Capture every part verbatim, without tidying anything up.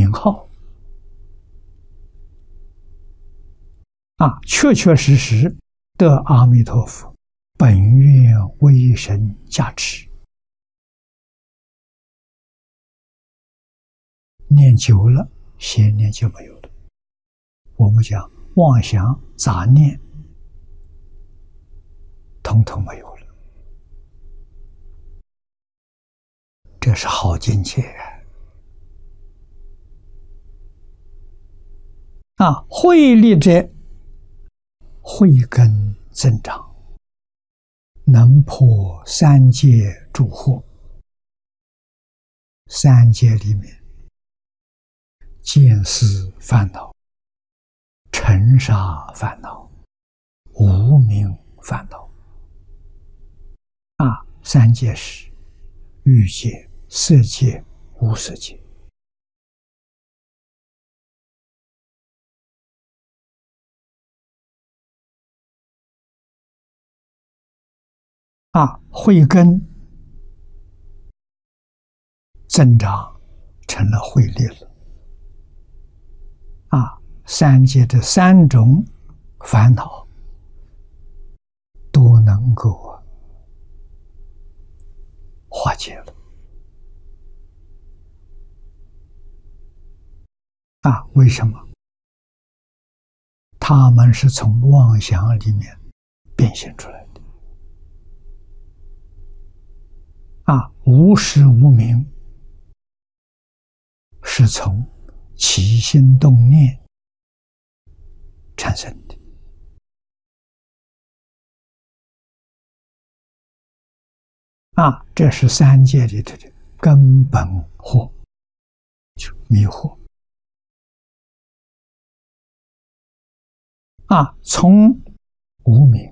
名号啊，确确实实得阿弥陀佛本愿威神加持。念久了，邪念就没有了。我们讲妄想、杂念，统统没有了。这是好境界啊！慧力者，慧根增长，能破三界诸惑。三界里面，见思烦恼、尘沙烦恼、无明烦恼啊，三界是欲界、色界、无色界。啊，慧根增长成了慧力了。啊，三界的三种烦恼都能够化解了。啊，为什么？他们是从妄想里面变现出来的。啊，无始无明是从起心动念产生的。啊，这是三界里头的根本惑，就迷惑。啊，从无明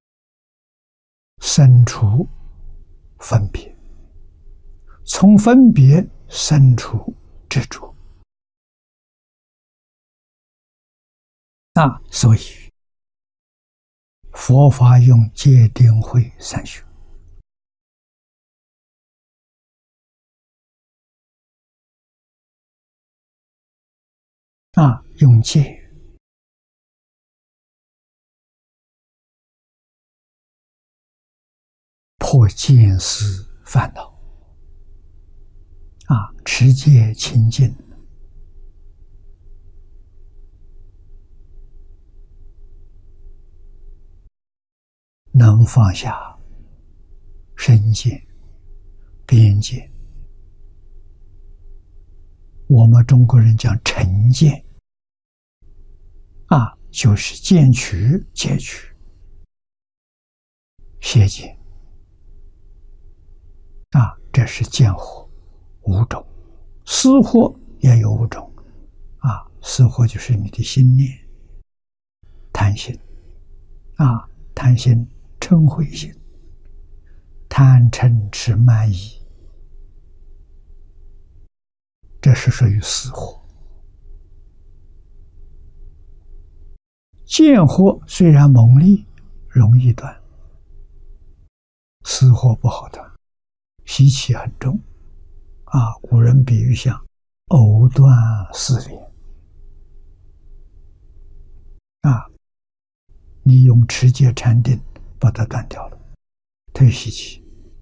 生出分别，从分别生出执着。啊，所以佛法用戒定慧三学。啊，用戒破见思烦恼。啊，持戒清净，能放下身见、边界。我们中国人讲成见，啊，就是见取、戒取、邪见。啊，这是见惑五种，思惑也有五种。啊，思惑就是你的心念，贪心。啊，贪心、嗔恚心，贪嗔痴慢疑，这是属于思惑。见惑虽然猛烈，容易断，思惑不好断，习气很重。啊，古人比喻像藕断丝连。啊，你用持戒禅定把它断掉了，退习气。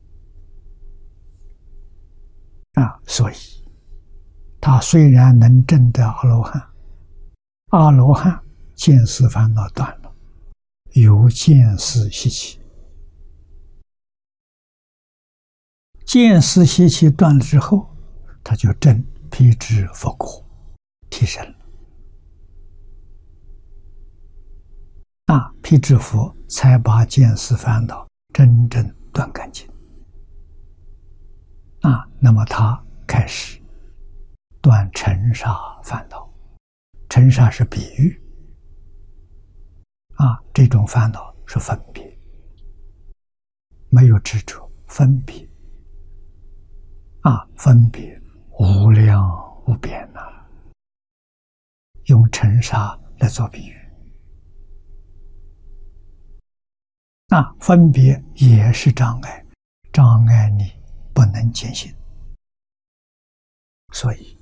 啊，所以他虽然能证得阿罗汉，阿罗汉见思烦恼断了，有见思习气。见思习气断了之后，他就证辟支佛果，提升了。啊，辟支佛才把见思烦恼真正断干净。啊，那么他开始断尘沙烦恼。尘沙是比喻。啊，这种烦恼是分别，没有执着，分别。啊，分别无量无边呐、啊，用尘沙来做比喻。啊，分别也是障碍，障碍你不能见性。所以